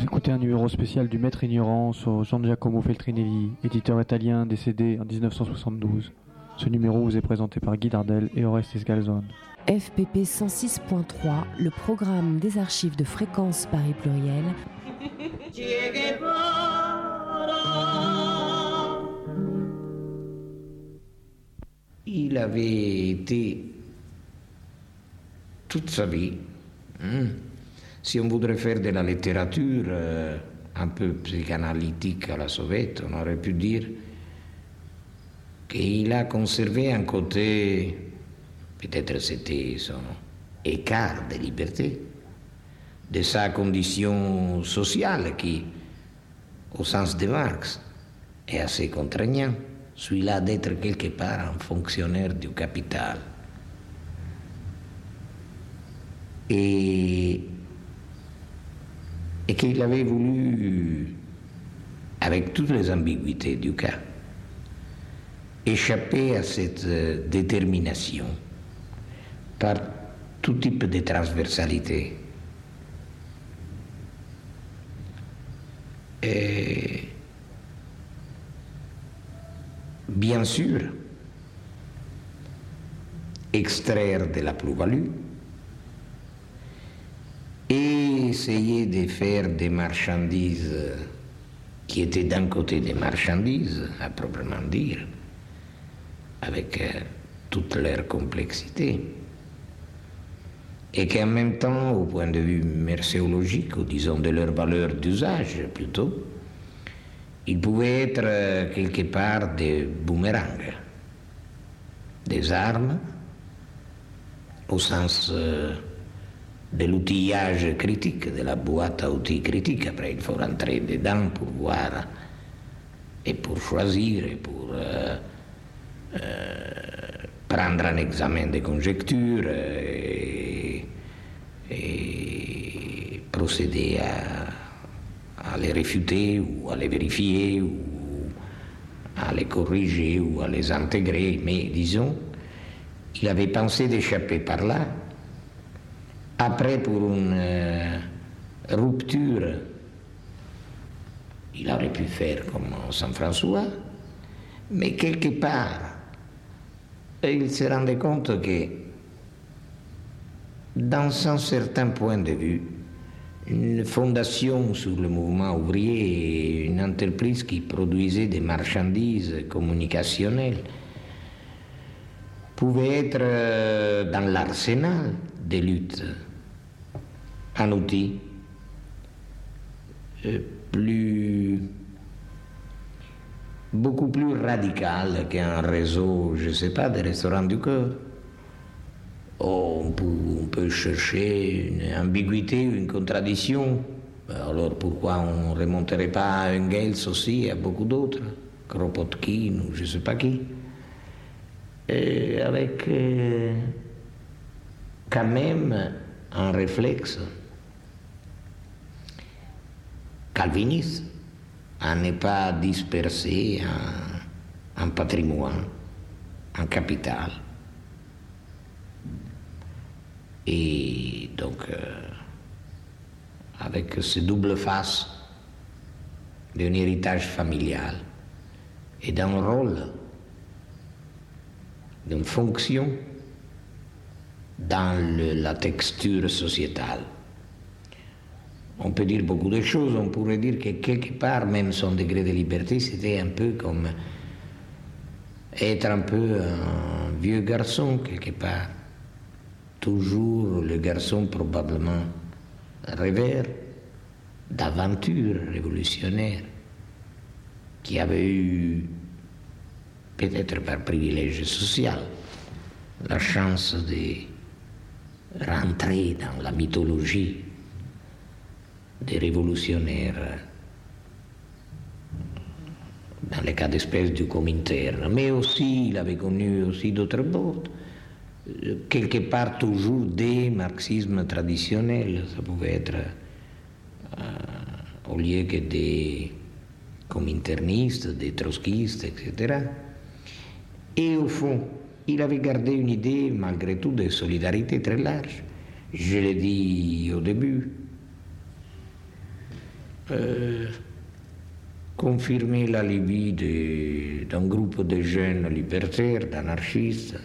écoutez un numéro spécial du Maître Ignorance au Gian Giacomo Feltrinelli, éditeur italien décédé en 1972. Ce numéro vous est présenté par Guy Dardel et Orestes Galzone. FPP 106.3, le programme des archives de Fréquence Paris Pluriel. Il avait été toute sa vie, si on voudrait faire de la littérature un peu psychanalytique à la soviète, on aurait pu dire qu'il a conservé un côté, peut-être c'était son écart de liberté, de sa condition sociale qui, au sens de Marx, est assez contraignant, celui-là d'être quelque part un fonctionnaire du capital. Et qu'il avait voulu, avec toutes les ambiguïtés du cas, échapper à cette détermination par tout type de transversalité. Et bien sûr, extraire de la plus-value et essayer de faire des marchandises qui étaient d'un côté des marchandises, à proprement dire, avec toute leur complexité, et qu'en même temps, au point de vue mercéologique, ou disons de leur valeur d'usage plutôt, ils pouvaient être quelque part des boomerangs, des armes, au sens de l'outillage critique, de la boîte à outils critique. Après, il faut rentrer dedans pour voir et pour choisir et pour prendre un examen de conjectures et procéder à les réfuter ou à les vérifier ou à les corriger ou à les intégrer. Mais disons, il avait pensé d'échapper par là. Après, pour une rupture, il aurait pu faire comme Saint François, mais quelque part, il se rendait compte que, dans un certain point de vue, une fondation sur le mouvement ouvrier et une entreprise qui produisait des marchandises communicationnelles pouvait être dans l'arsenal des luttes un outil beaucoup plus radical qu'un réseau, je ne sais pas, des restaurants du cœur. On peut chercher une ambiguïté ou une contradiction. Alors pourquoi on ne remonterait pas à Engels aussi et à beaucoup d'autres, Kropotkin ou je ne sais pas qui, et avec quand même un réflexe calviniste à ne pas disperser un patrimoine, un capital. Et donc, avec ce double face d'un héritage familial et d'un rôle, d'une fonction dans la texture sociétale. On peut dire beaucoup de choses, on pourrait dire que quelque part, même son degré de liberté, c'était un peu comme être un peu un vieux garçon, quelque part. Toujours le garçon probablement rêveur d'aventure révolutionnaire, qui avait eu, peut-être par privilège social, la chance de rentrer dans la mythologie des révolutionnaires dans les cas d'espèce du Comintern. Mais aussi, il avait connu aussi d'autres bords, quelque part toujours des marxismes traditionnels. Ça pouvait être, au lieu que des cominternistes, des trotskistes, etc. Et au fond, il avait gardé une idée, malgré tout, de solidarité très large. Je l'ai dit au début. confirmer la Libye d'un groupe de jeunes libertaires, d'anarchistes,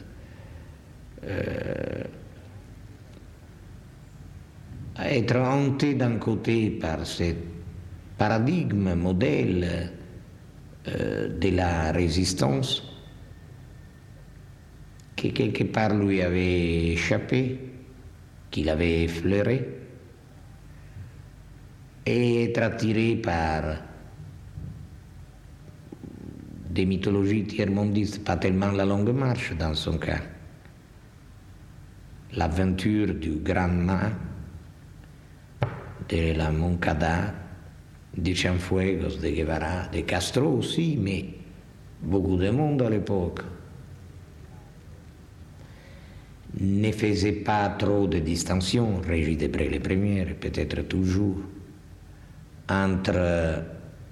être hanté d'un côté par ce paradigme, modèle de la résistance qui quelque part lui avait échappé, qu'il avait effleuré, et être attiré par des mythologies tiers-mondistes, pas tellement la longue marche dans son cas, l'aventure du grand mât, de la Moncada, de Cienfuegos, de Guevara, de Castro aussi, mais beaucoup de monde à l'époque ne faisait pas trop de distinction, Régis Debray les premières, peut-être toujours, entre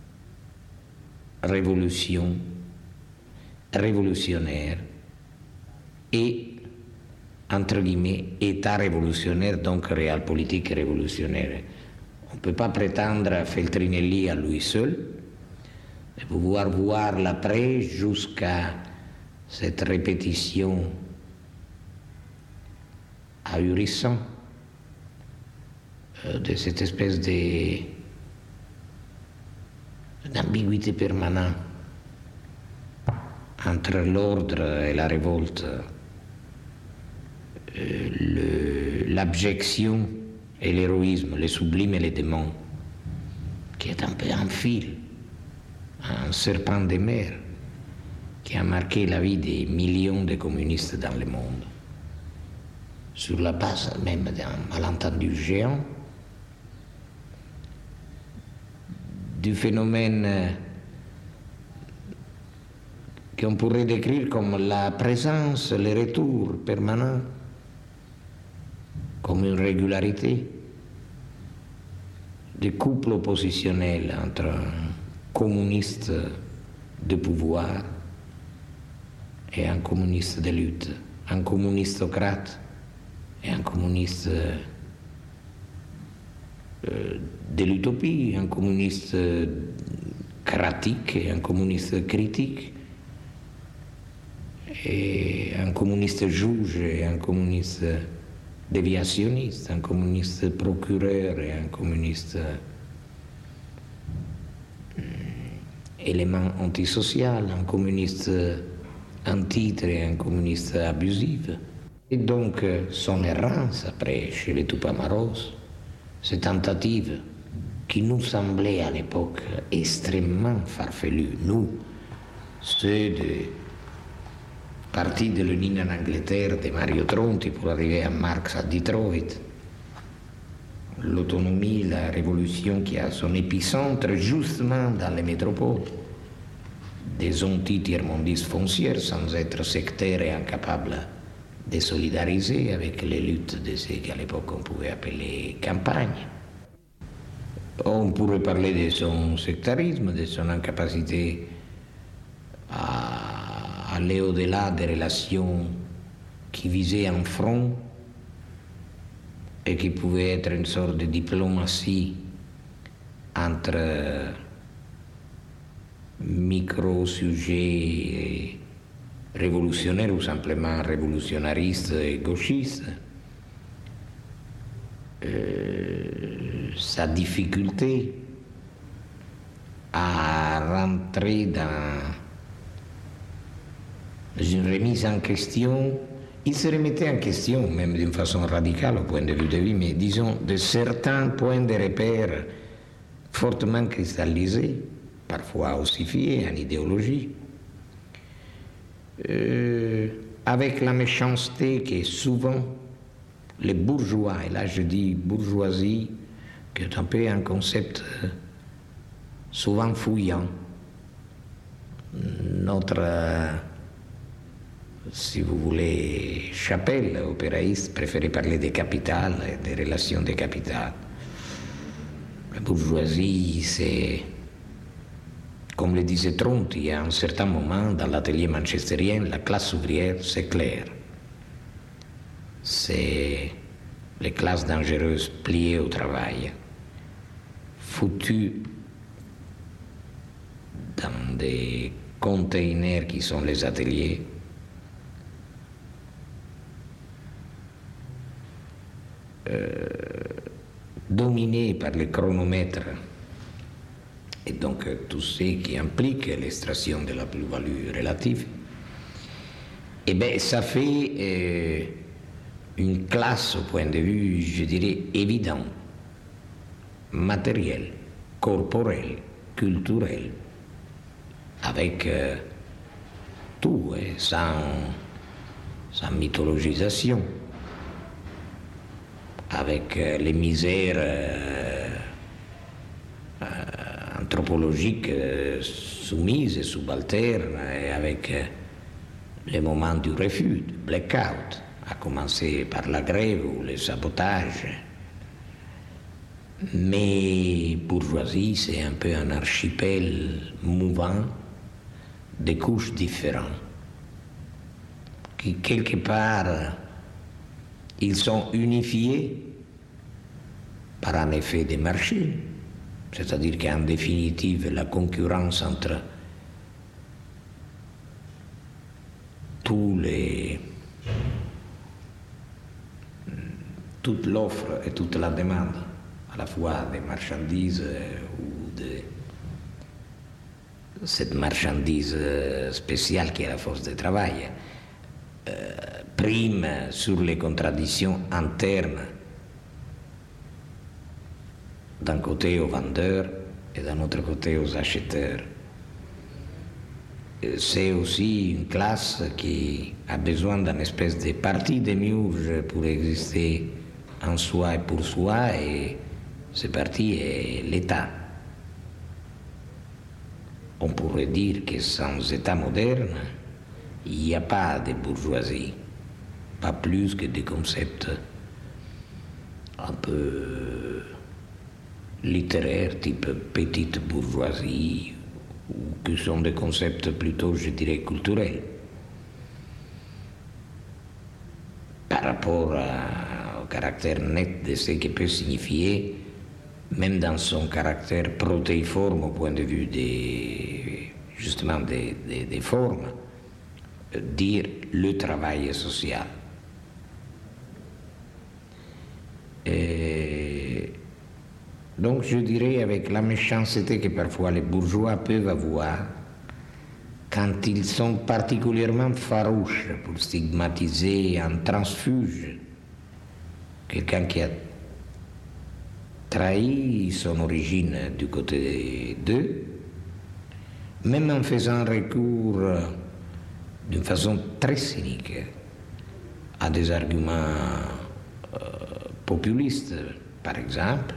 révolutionnaire et, entre guillemets, État révolutionnaire, donc réel politique révolutionnaire. On ne peut pas prétendre à Feltrinelli à lui seul, de pouvoir voir l'après jusqu'à cette répétition ahurissante de cette espèce d'ambiguïté permanente entre l'ordre et la révolte, l'abjection et l'héroïsme, le sublime et le démon, qui est un peu un fil, un serpent de mer qui a marqué la vie des millions de communistes dans le monde, sur la base même d'un malentendu géant, du phénomène qu'on pourrait décrire comme la présence, le retour permanent, comme une régularité, des couples oppositionnels entre un communiste de pouvoir et un communiste de lutte, un communistocrate et un communiste de l'utopie, un communiste cratique et un communiste critique, et un communiste juge et un communiste déviationniste, un communiste procureur et un communiste élément antisocial, un communiste antitre et un communiste abusif. Et donc son errance après chez les Tupamaros, ces tentatives qui nous semblaient à l'époque extrêmement farfelues, nous, ceux de parti de l'Union en Angleterre de Mario Tronti pour arriver à Marx à Detroit, l'autonomie, la révolution qui a son épicentre justement dans les métropoles, des anti-tiers-mondistes foncières sans être sectaires et incapables de solidariser avec les luttes de ce qu'à l'époque on pouvait appeler campagne. On pourrait parler de son sectarisme, de son incapacité à aller au-delà des relations qui visaient un front et qui pouvaient être une sorte de diplomatie entre micro-sujets révolutionnaires ou simplement révolutionnaristes et gauchistes. Sa difficulté à rentrer dans une remise en question, il se remettait en question, même d'une façon radicale au point de vue de vie, mais disons de certains points de repère fortement cristallisés, parfois ossifiés en idéologie, avec la méchanceté qui est souvent les bourgeois, et là je dis bourgeoisie, qui est un peu un concept souvent fouillant. Notre, si vous voulez, chapelle opéraïste préférait parler des capitales et des relations des capitales. La bourgeoisie, c'est, comme le disait Tronti, à un certain moment, dans l'atelier manchestérien, la classe ouvrière, c'est clair. C'est les classes dangereuses pliées au travail, foutus dans des containers qui sont les ateliers, dominés par les chronomètres et donc tout ce qui implique l'extraction de la plus-value relative, eh bien ça fait une classe au point de vue, je dirais, évident, matériel, corporel, culturel, avec tout, sans mythologisation, avec les misères anthropologiques soumises et subalternes, et avec les moments du refus, du blackout, à commencer par la grève ou le sabotage. Mais bourgeoisie, c'est un peu un archipel mouvant de couches différentes, qui quelque part, ils sont unifiés par un effet de marché, c'est-à-dire qu'en définitive, la concurrence entre toute l'offre et toute la demande, à la fois des marchandises ou de cette marchandise spéciale qui est la force de travail, prime sur les contradictions internes d'un côté aux vendeurs et d'un autre côté aux acheteurs. C'est aussi une classe qui a besoin d'une espèce de parti de miurge pour exister en soi et pour soi, et ce parti est l'État. On pourrait dire que sans État moderne, il n'y a pas de bourgeoisie, pas plus que des concepts un peu littéraires, type petite bourgeoisie, ou que sont des concepts plutôt, je dirais, culturels. Par rapport au caractère net de ce que peut signifier, même dans son caractère protéiforme au point de vue des formes, dire le travail social. Donc je dirais, avec la méchanceté que parfois les bourgeois peuvent avoir, quand ils sont particulièrement farouches pour stigmatiser un transfuge, quelqu'un qui a trahi son origine du côté d'eux, même en faisant recours d'une façon très cynique à des arguments populistes, par exemple,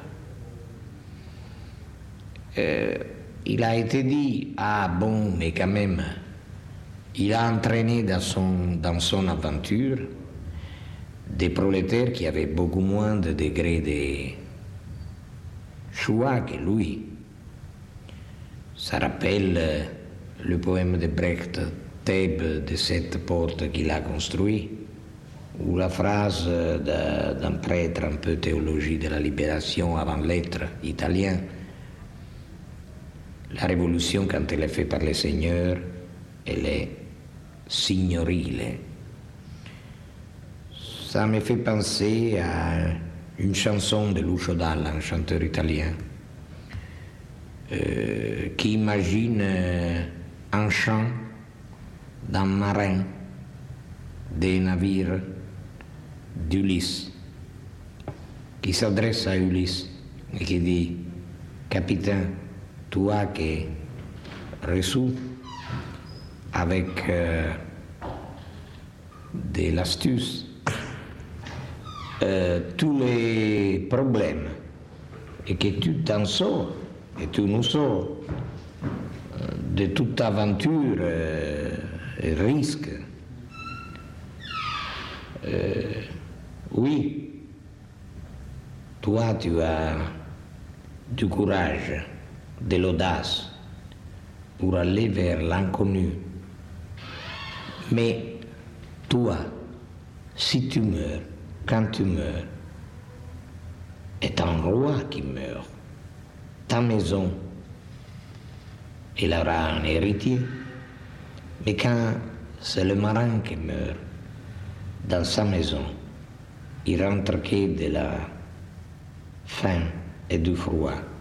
il a été dit, ah bon, mais quand même, il a entraîné dans son aventure des prolétaires qui avaient beaucoup moins de degrés de choix que lui. Ça rappelle le poème de Brecht, Thèbes de cette porte qu'il a construit, ou la phrase d'un prêtre un peu théologie de la libération avant l'être italien. La révolution, quand elle est faite par les seigneurs, elle est signorile. Ça me fait penser à une chanson de Lucio Dalla, un chanteur italien, qui imagine un chant d'un marin des navires d'Ulysse, qui s'adresse à Ulysse et qui dit: Capitaine, toi qui reçu avec de l'astuce tous les problèmes et que tu t'en sors et tu nous sors de toute aventure et risque. Oui, toi tu as du courage, de l'audace pour aller vers l'inconnu. Mais toi, si tu meurs, quand tu meurs, est un roi qui meurt. ta maison, il aura un héritier. Mais quand c'est le marin qui meurt dans sa maison, il rentre que de la faim et du froid.